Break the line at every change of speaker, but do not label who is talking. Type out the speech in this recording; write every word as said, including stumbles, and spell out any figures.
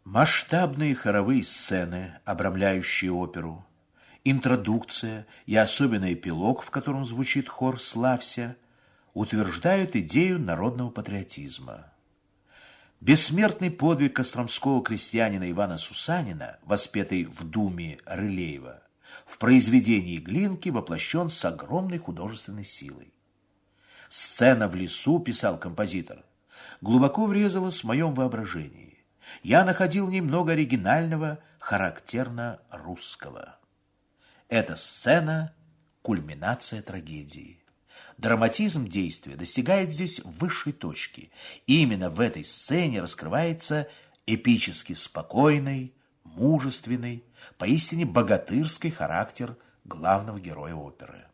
Масштабные хоровые сцены, обрамляющие оперу, интродукция и особенно эпилог, в котором звучит хор «Славься», утверждают идею народного патриотизма. Бессмертный подвиг костромского крестьянина Ивана Сусанина, воспетый в думе Рылеева, в произведении Глинки воплощен с огромной художественной силой. «Сцена в лесу», — писал композитор, — глубоко врезалась в моем воображении. Я находил в ней много оригинального, характерно русского. Эта сцена — кульминация трагедии. Драматизм действия достигает здесь высшей точки. И именно в этой сцене раскрывается эпически спокойный, мужественный, поистине богатырский характер главного героя оперы.